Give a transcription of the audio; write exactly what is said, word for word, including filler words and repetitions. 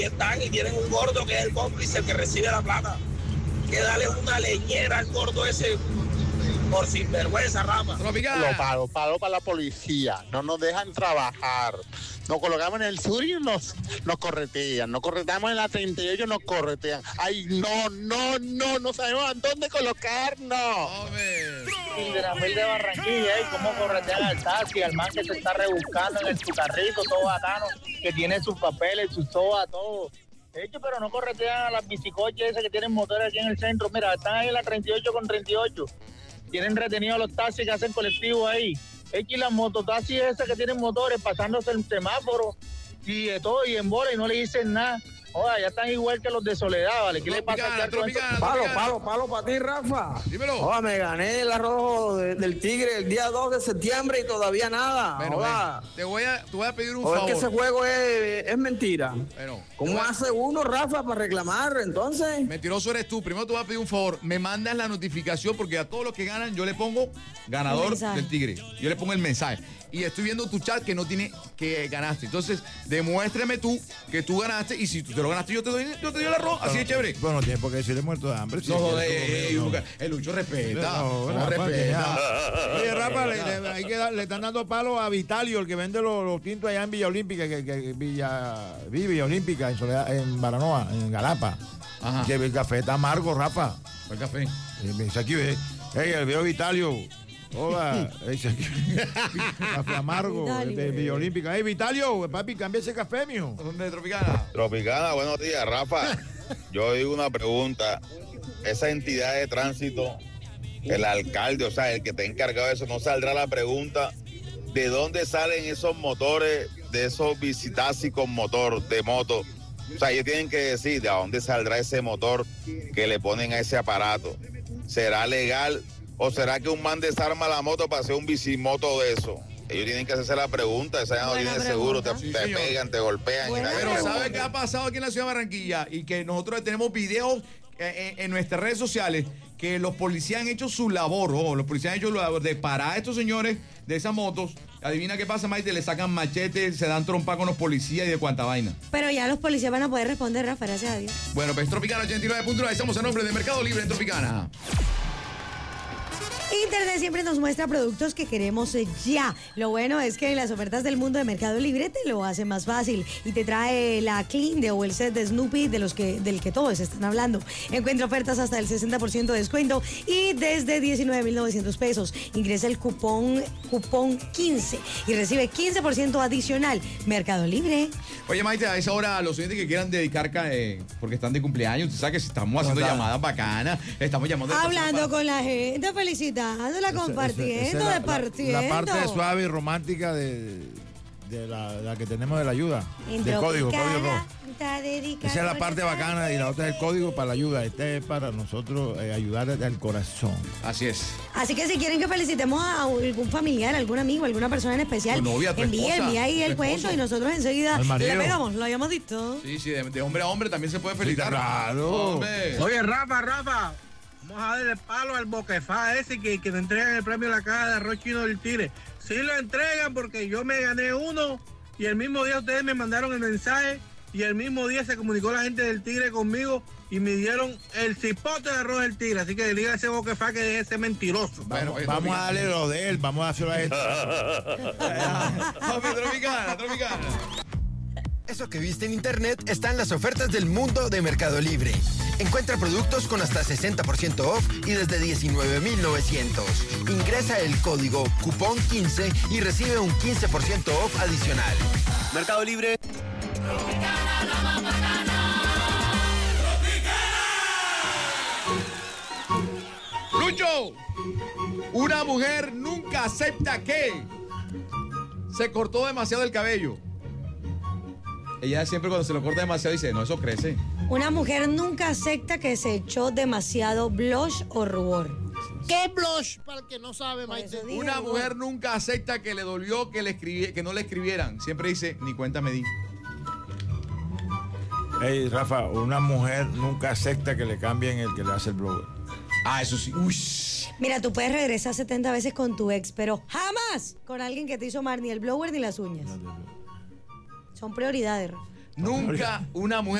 están y tienen un gordo que es el cómplice, el que recibe la plata. Que darle una leñera al gordo ese por sinvergüenza, Rafa. Lo paro, paro para la policía. No nos dejan trabajar. Nos colocamos en el sur y nos, nos corretean. Nos correteamos en la treinta y ocho y nos corretean. Ay, no, no, no, no sabemos a dónde colocarnos. Y de la Rafael de Barranquilla, ¿eh? Cómo corretean al taxi, al man que se está rebuscando en el, su carrito, todo bacano, que tiene sus papeles, sus sodas, todo. De hecho, pero no corretean a las bicicoches esas que tienen motores aquí en el centro. Mira, están ahí en la treinta y ocho con treinta y ocho. Tienen retenidos los taxis que hacen colectivos ahí. Es que las mototaxis esas que tienen motores pasándose el semáforo y de todo y en bola y no le dicen nada. Oiga, ya están igual que los de Soledad, ¿vale? ¿Qué le pasa a Tropicana, Palo, palo, palo para ti, Rafa. Dímelo. Oiga, me gané el arroz de, del Tigre el día dos de septiembre y todavía nada. Bueno, ven, te voy a, te voy a pedir un Oiga, favor. Es que ese juego es, es mentira. Bueno, ¿Cómo hace uno, Rafa, para reclamar entonces? Mentiroso eres tú. Primero te voy a pedir un favor. Me mandas la notificación porque a todos los que ganan yo le pongo ganador del Tigre. Yo le pongo el mensaje. Y estoy viendo tu chat que no tiene que ganaste. Entonces, demuéstrame tú que tú ganaste y si tú te lo ganaste, yo te doy, yo te doy el arroz. Así de chévere. Bueno, no tiene por qué decirle muerto de hambre. No, joder, no. El Lucho respeta. No, no, no respeta. Oye, Rafa, le, le, hay que dar, le están dando palo a Vitalio, el que vende los, los tintos allá en Villa Olímpica, que, que Villa, Villa Olímpica, en, Soledad, en Baranoa, en Galapa. Ajá. Que el café está amargo, Rafa. ¿El café? Me dice aquí, ve. Hey, el viejo Vitalio. Hola, café amargo de Villa Olímpica. Hey, Vitalio, papi, cambia ese café, mijo. ¿Dónde es Tropicana? Tropicana, buenos días, Rafa. Yo digo una pregunta. Esa entidad de tránsito, el alcalde, o sea, el que está encargado de eso, ¿no saldrá la pregunta de dónde salen esos motores, de esos bicitaxis con motor de moto? O sea, ellos tienen que decir de dónde saldrá ese motor que le ponen a ese aparato. ¿Será legal? ¿O será que un man desarma la moto para hacer un bicimoto de eso? Ellos tienen que hacerse la pregunta, esa ya no tiene seguro, te, sí, te pegan, te golpean. Y nada. Pero ¿sabes qué ha pasado aquí en la ciudad de Barranquilla? Y que nosotros tenemos videos en, en nuestras redes sociales que los policías han hecho su labor, oh, los policías han hecho su labor de parar a estos señores de esas motos. Adivina qué pasa, Maite, le sacan machetes, se dan trompa con los policías y de cuanta vaina. Pero ya los policías van a poder responder, Rafa, gracias a Dios. Bueno, pues Tropicana ochenta y nueve punto nueve, estamos a nombre de Mercado Libre en Tropicana. Internet siempre nos muestra productos que queremos ya. Lo bueno es que las ofertas del mundo de Mercado Libre te lo hacen más fácil y te trae la Clean de o el set de Snoopy de los que, del que todos están hablando. Encuentra ofertas hasta el sesenta por ciento de descuento y desde diecinueve mil novecientos pesos. Ingresa el cupón, cupón quince y recibe quince por ciento adicional. Mercado Libre. Oye, Maite, a esa hora los oyentes que quieran dedicar, eh, porque están de cumpleaños, tú sabes que estamos haciendo llamadas bacanas, estamos llamando... Hablando con la gente, felicitándola, compartiendo, esa, esa, esa departiendo. La, la parte suave y romántica de, de la, la que tenemos de la ayuda, en del código, código rojo. Esa es la parte bacana y la otra es el código para la ayuda. Este es para nosotros eh, ayudar al corazón. Así es. Así que si quieren que felicitemos a algún familiar, algún amigo, alguna persona en especial, tu novia, tu envíe, esposa, envíe ahí el cuento y nosotros enseguida le pegamos la llamadita. Sí, sí, de, de hombre a hombre también se puede felicitar. Sí, claro. Oye, Rafa, Rafa, vamos a darle palo al boquefá ese que, que te entregan el premio de la caja de arroz chino del Tigre. Sí lo entregan porque yo me gané uno y el mismo día ustedes me mandaron el mensaje y el mismo día se comunicó la gente del Tigre conmigo y me dieron el cipote de arroz del Tigre. Así que diga a ese boquefá que deje de ser mentiroso. Bueno, vamos, vamos a darle lo de él, vamos a hacerlo a él. Tropicana, Tropicana. Eso que viste en internet está en las ofertas del mundo de Mercado Libre. Encuentra productos con hasta sesenta por ciento off y desde diecinueve mil novecientos. Ingresa el código cupón quince y recibe un quince por ciento off adicional. Mercado Libre. Tropicana, la más bacana. Tropicana. Lucho, una mujer nunca acepta que se cortó demasiado el cabello. Ella siempre cuando se lo corta demasiado dice, no, eso crece. Una mujer nunca acepta que se echó demasiado blush o rubor. ¿Qué blush? Para el que no sabe, Maite. Una mujer nunca acepta que le dolió que, le escribie, que no le escribieran. Siempre dice, ni cuenta me di. Hey, Rafa, una mujer nunca acepta que le cambien el que le hace el blower. Ah, eso sí. Uy. Mira, tú puedes regresar setenta veces con tu ex, pero jamás con alguien que te hizo mal ni el blower ni las uñas. Son prioridades, Rafa. Nunca una mujer